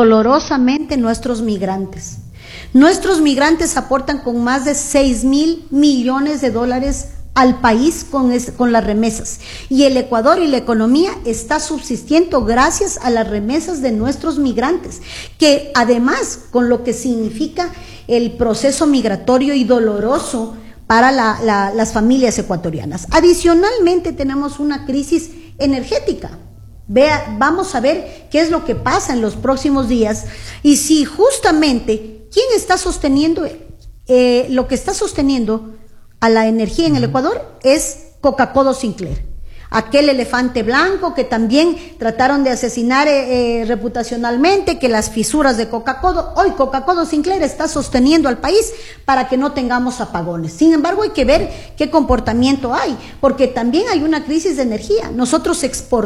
dolorosamente nuestros migrantes. Nuestros migrantes aportan con más de 6,000 millones de dólares al país con las remesas, y el Ecuador y la economía está subsistiendo gracias a las remesas de nuestros migrantes, que además, con lo que significa el proceso migratorio y doloroso para las familias ecuatorianas. Adicionalmente tenemos una crisis energética. Vamos a ver qué es lo que pasa en los próximos días, y si justamente, ¿quién está sosteniendo lo que está sosteniendo a la energía en el Ecuador? Es Coca-Cola Sinclair, aquel elefante blanco que también trataron de asesinar reputacionalmente, que las fisuras de Coca-Cola. Hoy Coca-Cola Sinclair está sosteniendo al país para que no tengamos apagones. Sin embargo, hay que ver qué comportamiento hay, porque también hay una crisis de energía. Nosotros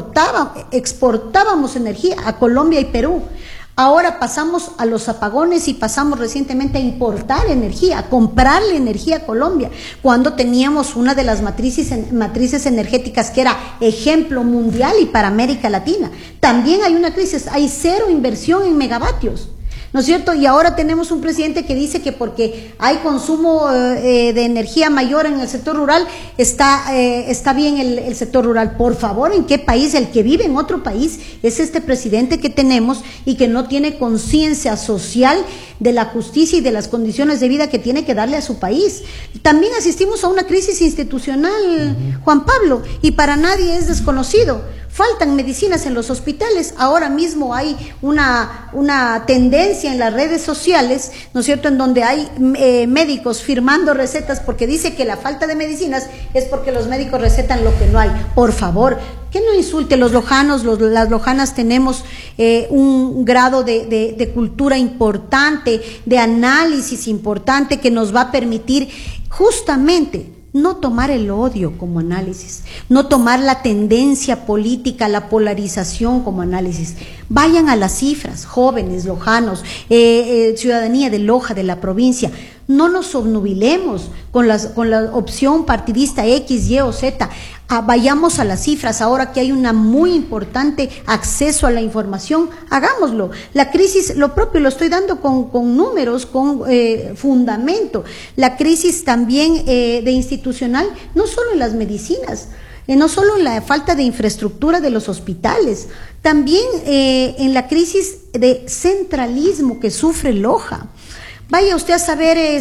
exportábamos energía a Colombia y Perú. Ahora pasamos a los apagones y pasamos recientemente a importar energía, a comprarle energía a Colombia, cuando teníamos una de las matrices energéticas que era ejemplo mundial y para América Latina. También hay una crisis, hay cero inversión en megavatios, ¿no es cierto? Y ahora tenemos un presidente que dice que porque hay consumo de energía mayor en el sector rural, está bien el sector rural. Por favor, ¿en qué país? El que vive en otro país es este presidente que tenemos y que no tiene conciencia social de la justicia y de las condiciones de vida que tiene que darle a su país. También asistimos a una crisis institucional, Juan Pablo, y para nadie es desconocido. Faltan medicinas en los hospitales. Ahora mismo hay una tendencia en las redes sociales, ¿no es cierto?, en donde hay médicos firmando recetas porque dice que la falta de medicinas es porque los médicos recetan lo que no hay. Por favor, que no insulte. Los lojanos, las lojanas tenemos un grado de cultura importante, de análisis importante, que nos va a permitir justamente no tomar el odio como análisis, no tomar la tendencia política, la polarización como análisis. Vayan a las cifras, jóvenes, lojanos, ciudadanía de Loja, de la provincia. No nos obnubilemos con la opción partidista X, Y o Z. Vayamos a las cifras. Ahora que hay una muy importante acceso a la información, hagámoslo. La crisis, lo propio, lo estoy dando con números, con fundamento. La crisis también de institucional, no solo en las medicinas, no solo en la falta de infraestructura de los hospitales, también en la crisis de centralismo que sufre Loja. Vaya usted a saber,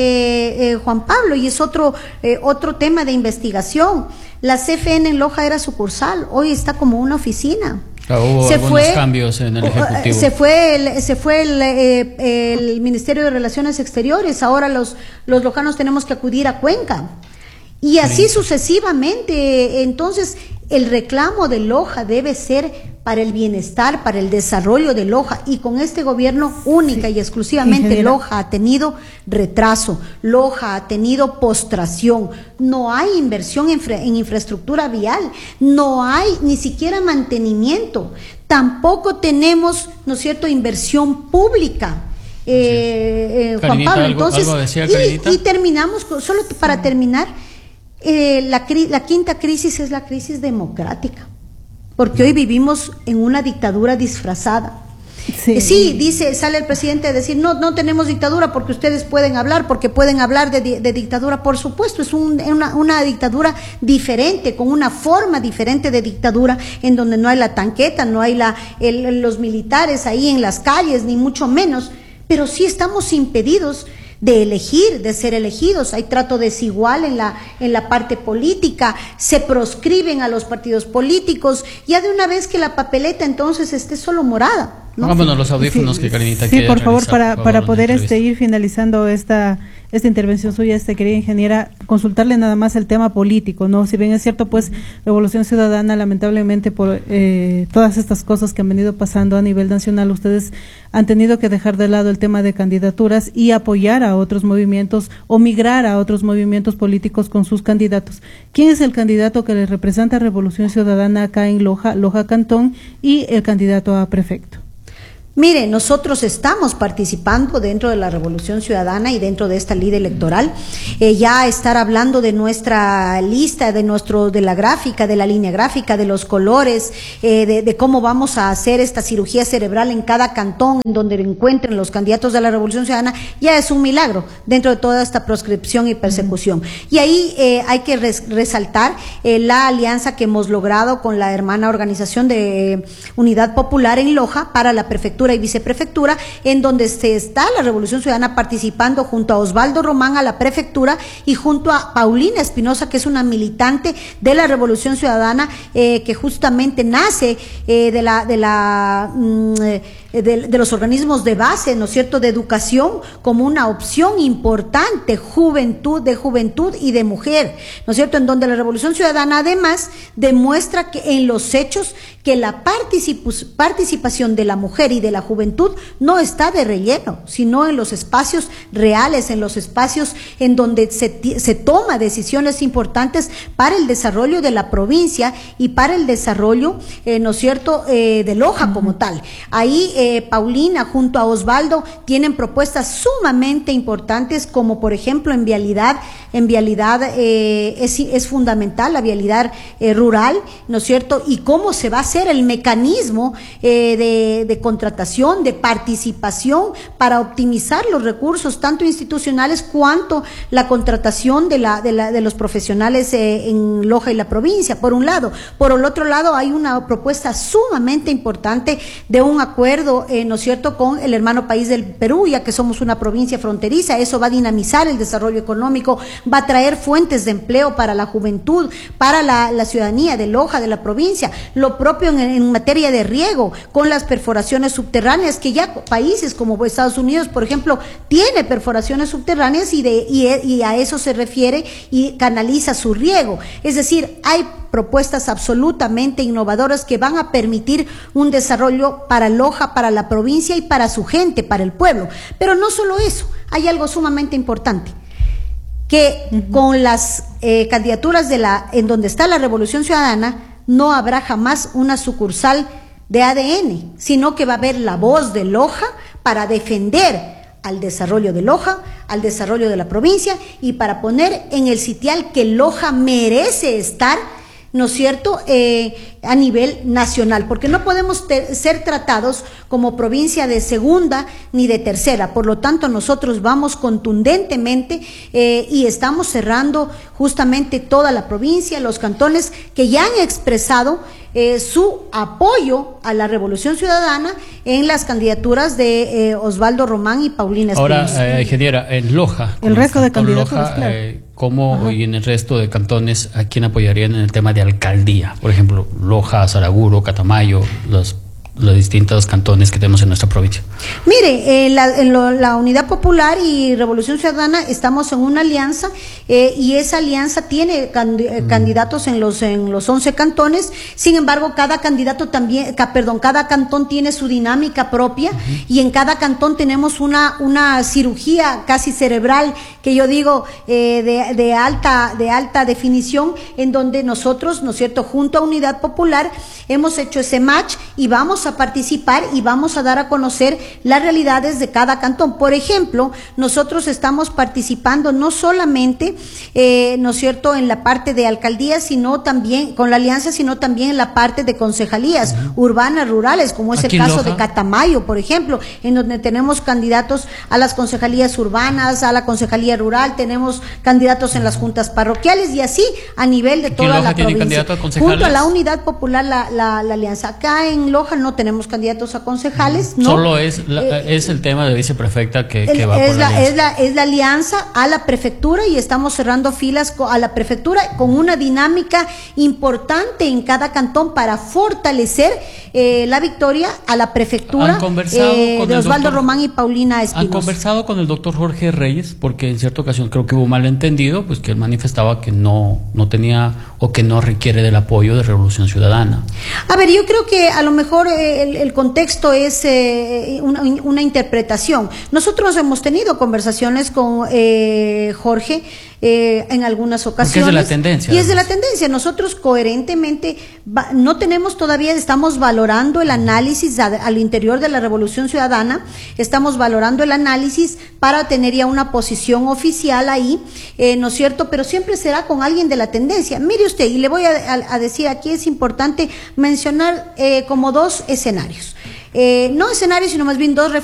Juan Pablo, y es otro tema de investigación. La CFN en Loja era sucursal, hoy está como una oficina. Hubo algunos cambios en el Ejecutivo. Se fue el Ministerio de Relaciones Exteriores, ahora los lojanos tenemos que acudir a Cuenca. Y así sucesivamente. Entonces, el reclamo de Loja debe ser para el bienestar, para el desarrollo de Loja, y con este gobierno única y exclusivamente Loja ha tenido retraso, Loja ha tenido postración, no hay inversión en infraestructura vial, no hay ni siquiera mantenimiento, tampoco tenemos, ¿no es cierto?, inversión pública. Juan Pablo, entonces, algo decía Karinita. Y terminamos, solo para terminar, la quinta crisis es la crisis democrática, porque hoy vivimos en una dictadura disfrazada. Sale el presidente a decir, no tenemos dictadura porque ustedes pueden hablar, porque pueden hablar de dictadura. Por supuesto, es una dictadura diferente, con una forma diferente de dictadura, en donde no hay la tanqueta, no hay los militares ahí en las calles, ni mucho menos, pero sí estamos impedidos de elegir, de ser elegidos. Hay trato desigual en la parte política, se proscriben a los partidos políticos, ya de una vez que la papeleta entonces esté solo morada, ¿no? Vámonos los audífonos que Karinita quiere por favor, para poder ir finalizando esta intervención suya, querida ingeniera, consultarle nada más el tema político, ¿no? Si bien es cierto, pues, Revolución Ciudadana, lamentablemente, por todas estas cosas que han venido pasando a nivel nacional, ustedes han tenido que dejar de lado el tema de candidaturas y apoyar a otros movimientos o migrar a otros movimientos políticos con sus candidatos. ¿Quién es el candidato que le representa a Revolución Ciudadana acá en Loja Cantón, y el candidato a prefecto? Mire, nosotros estamos participando dentro de la Revolución Ciudadana y dentro de esta ley electoral. Ya estar hablando de nuestra lista, de la gráfica, de la línea gráfica, de los colores, de cómo vamos a hacer esta cirugía cerebral en cada cantón en donde encuentren los candidatos de la Revolución Ciudadana, ya es un milagro dentro de toda esta proscripción y persecución. Y ahí hay que resaltar la alianza que hemos logrado con la hermana organización de Unidad Popular en Loja para la prefectura y viceprefectura, en donde se está la Revolución Ciudadana participando junto a Osvaldo Román a la prefectura y junto a Paulina Espinosa, que es una militante de la Revolución Ciudadana, que justamente nace de los organismos de base, ¿no es cierto?, de educación como una opción importante, de juventud y de mujer, ¿no es cierto?, en donde la Revolución Ciudadana además demuestra que en los hechos que la participación de la mujer y de la juventud no está de relleno, sino en los espacios reales, en los espacios en donde se toma decisiones importantes para el desarrollo de la provincia y para el desarrollo, ¿no es cierto?, de Loja como tal. Ahí Paulina junto a Osvaldo tienen propuestas sumamente importantes, como por ejemplo en vialidad es fundamental la vialidad rural, ¿no es cierto?, y cómo se va a hacer el mecanismo de contratación, de participación para optimizar los recursos tanto institucionales cuanto la contratación de los profesionales en Loja y la provincia, por un lado. Por el otro lado, hay una propuesta sumamente importante de un acuerdo, ¿no es cierto?, con el hermano país del Perú, ya que somos una provincia fronteriza. Eso va a dinamizar el desarrollo económico, va a traer fuentes de empleo para la juventud, para la ciudadanía de Loja, de la provincia. Lo propio en materia de riego, con las perforaciones subterráneas, que ya países como Estados Unidos, por ejemplo, tiene perforaciones subterráneas y a eso se refiere y canaliza su riego. Es decir, hay propuestas absolutamente innovadoras que van a permitir un desarrollo para Loja, para la provincia y para su gente, para el pueblo. Pero no solo eso, hay algo sumamente importante, que con las candidaturas en donde está la Revolución Ciudadana, no habrá jamás una sucursal de ADN, sino que va a haber la voz de Loja para defender al desarrollo de Loja, al desarrollo de la provincia y para poner en el sitial que Loja merece estar, ¿no es cierto?, a nivel nacional, porque no podemos ser tratados como provincia de segunda ni de tercera. Por lo tanto, nosotros vamos contundentemente y estamos cerrando justamente toda la provincia, los cantones que ya han expresado su apoyo a la Revolución Ciudadana en las candidaturas de Osvaldo Román y Paulina Espinosa. Ahora, ingeniera, en Loja, el resto de candidaturas, Loja, claro. ¿cómo y en el resto de cantones a quién apoyarían en el tema de alcaldía? Por ejemplo, Loja, Saraguro, Catamayo, los distintos cantones que tenemos en nuestra provincia. Mire, la Unidad Popular y Revolución Ciudadana estamos en una alianza y esa alianza tiene candidatos en los 11 cantones. Sin embargo, cada cantón tiene su dinámica propia y en cada cantón tenemos una cirugía casi cerebral, que yo digo de alta definición, en donde nosotros, ¿no es cierto?, junto a Unidad Popular hemos hecho ese match y vamos a participar y vamos a dar a conocer las realidades de cada cantón. Por ejemplo, nosotros estamos participando no solamente, ¿no es cierto?, en la parte de alcaldías, sino también con la alianza, sino también en la parte de concejalías urbanas, rurales, como es el caso de Catamayo, por ejemplo, en donde tenemos candidatos a las concejalías urbanas, a la concejalía rural, tenemos candidatos en las juntas parroquiales y así a nivel de toda la provincia. Junto a la Unidad Popular, la alianza. Acá en Loja no tenemos candidatos a concejales, ¿no? Solo es el tema de viceprefecta que va por la alianza. Es la alianza a la prefectura y estamos cerrando filas a la prefectura con una dinámica importante en cada cantón para fortalecer la victoria a la prefectura de Osvaldo Román y Paulina Espinosa. ¿Han conversado con el doctor Jorge Reyes? Porque en cierta ocasión creo que hubo malentendido, pues que él manifestaba que no tenía o que no requiere del apoyo de Revolución Ciudadana. A ver, yo creo que a lo mejor el contexto es una interpretación. Nosotros hemos tenido conversaciones con Jorge en algunas ocasiones. Porque es de la tendencia. Y es de la tendencia. Nosotros coherentemente no tenemos todavía, estamos valorando el análisis al interior de la Revolución Ciudadana, estamos valorando el análisis para tener ya una posición oficial ahí, ¿no es cierto? Pero siempre será con alguien de la tendencia. Mire usted, y le voy a decir, aquí es importante mencionar como dos escenarios. No escenarios, sino más bien dos reflexiones